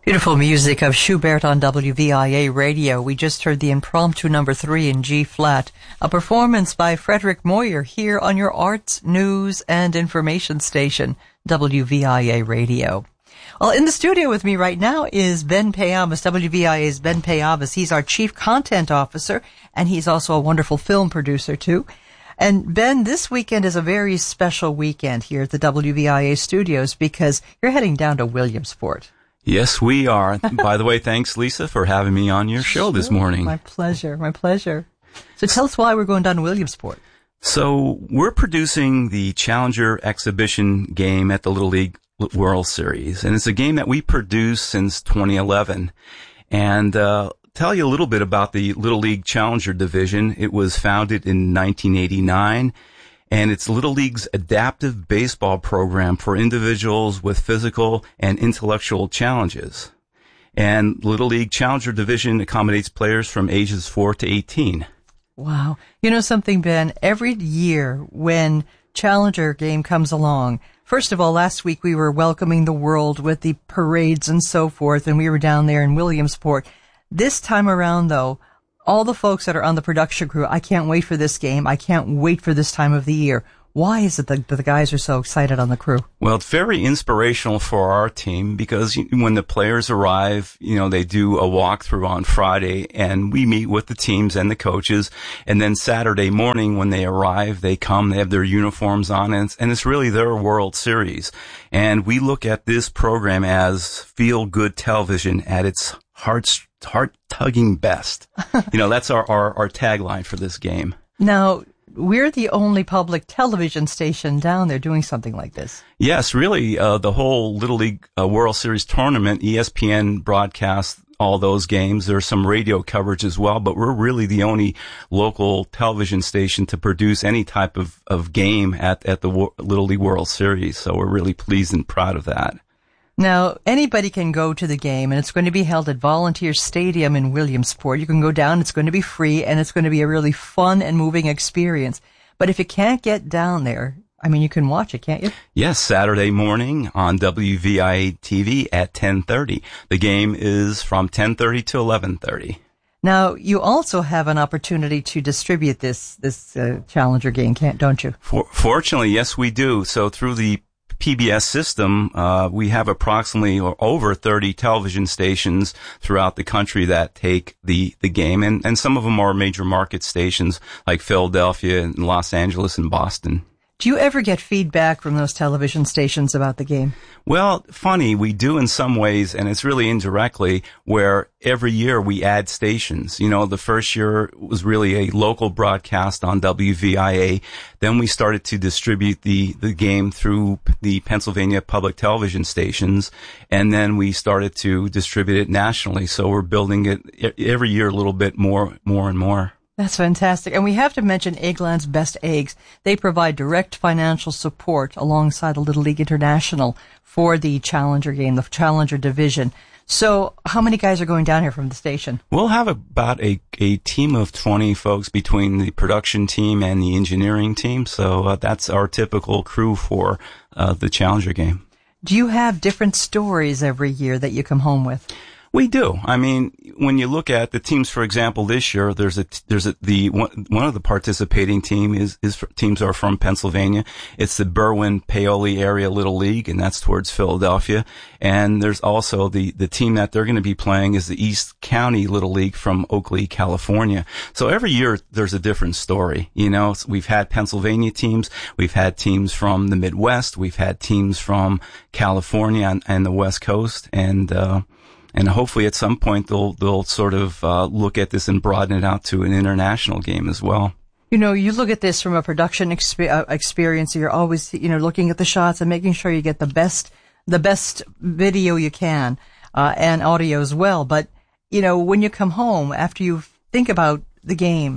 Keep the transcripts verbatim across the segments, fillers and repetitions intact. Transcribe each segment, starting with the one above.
Beautiful music of Schubert on W V I A Radio. We just heard the impromptu number three in G flat, a performance by Frederick Moyer here on your arts, news, and information station, W V I A Radio. Well, in the studio with me right now is Ben Payamas, W V I A's Ben Payamas. He's our Chief Content Officer, and he's also a wonderful film producer, too. And Ben, this weekend is a very special weekend here at the W V I A studios because you're heading down to Williamsport. Yes, we are. By the way, thanks, Lisa, for having me on your show this morning. My pleasure, my pleasure. So tell us why we're going down to Williamsport. So we're producing the Challenger exhibition game at the Little League World Series, and it's a game that we produced since twenty eleven. And uh tell you a little bit about the Little League Challenger division. It was founded in nineteen eighty-nine. And it's Little League's adaptive baseball program for individuals with physical and intellectual challenges. And Little League Challenger Division accommodates players from ages four to eighteen. Wow. You know something, Ben? Every year when Challenger game comes along, first of all, last week we were welcoming the world with the parades and so forth, and we were down there in Williamsport. This time around, though, all the folks that are on the production crew, I can't wait for this game. I can't wait for this time of the year. Why is it that the guys are so excited on the crew? Well, it's very inspirational for our team because when the players arrive, you know, they do a walkthrough on Friday and we meet with the teams and the coaches. And then Saturday morning when they arrive, they come, they have their uniforms on, and it's, and it's really their World Series. And we look at this program as feel-good television at its heart's heart-tugging best. You know, that's our, our, our tagline for this game. Now, we're the only public television station down there doing something like this. Yes, really, uh, the whole Little League uh, World Series tournament, E S P N broadcasts all those games. There's some radio coverage as well, but we're really the only local television station to produce any type of, of game at, at the Wo- Little League World Series. So we're really pleased and proud of that. Now, anybody can go to the game, and it's going to be held at Volunteer Stadium in Williamsport. You can go down, it's going to be free, and it's going to be a really fun and moving experience. But if you can't get down there, I mean, you can watch it, can't you? Yes, Saturday morning on W V I A T V at ten thirty. The game is from ten thirty to eleven thirty. Now, you also have an opportunity to distribute this this uh, Challenger game, can't, don't you? For, fortunately, yes, we do. So through the P B S system, uh, we have approximately or over thirty television stations throughout the country that take the, the game, and, and some of them are major market stations like Philadelphia and Los Angeles and Boston. Do you ever get feedback from those television stations about the game? Well, funny, we do in some ways, and it's really indirectly, where every year we add stations. You know, the first year was really a local broadcast on W V I A. Then we started to distribute the, the game through the Pennsylvania public television stations, and then we started to distribute it nationally. So we're building it every year a little bit more, more and more. That's fantastic. And we have to mention Eggland's Best Eggs. They provide direct financial support alongside the Little League International for the Challenger game, the Challenger division. So how many guys are going down here from the station? We'll have about a, a team of twenty folks between the production team and the engineering team. So uh, that's our typical crew for uh, the Challenger game. Do you have different stories every year that you come home with? We do. I mean, when you look at the teams, for example, this year, there's a, there's a, the, one, one of the participating team is, is, teams are from Pennsylvania. It's the Berwyn-Paoli area Little League, and that's towards Philadelphia. And there's also the, the team that they're going to be playing is the East County Little League from Oakley, California. So every year there's a different story. You know, we've had Pennsylvania teams. We've had teams from the Midwest. We've had teams from California and, and the West Coast. And, uh, And hopefully at some point they'll they'll sort of uh, look at this and broaden it out to an international game as well. You know, you look at this from a production exp- uh, experience. You're always, you know, looking at the shots and making sure you get the best the best video you can uh, and audio as well. But you know, when you come home after you think about the game,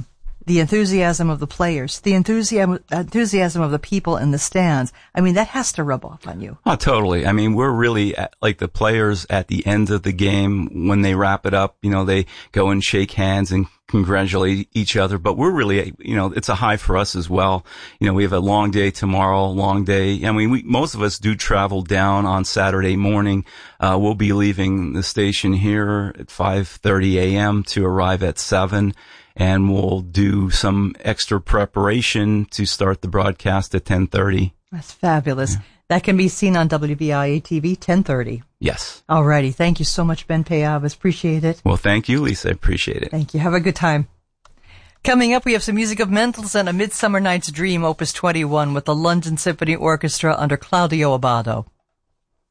the enthusiasm of the players, the enthusiasm, enthusiasm of the people in the stands. I mean, that has to rub off on you. Oh, totally. I mean, we're really at, like the players at the end of the game, when they wrap it up, you know, they go and shake hands and congratulate each other. But we're really, you know, it's a high for us as well. You know, we have a long day tomorrow, long day. I mean, we, most of us do travel down on Saturday morning. Uh, we'll be leaving the station here at five thirty a.m. to arrive at seven. And we'll do some extra preparation to start the broadcast at ten thirty. That's fabulous. Yeah. That can be seen on W V I A T V, ten thirty. Yes. All righty. Thank you so much, Ben Payavas. Appreciate it. Well, thank you, Lisa. I appreciate it. Thank you. Have a good time. Coming up, we have some music of Mendelssohn and A Midsummer Night's Dream, Opus twenty-one, with the London Symphony Orchestra under Claudio Abbado.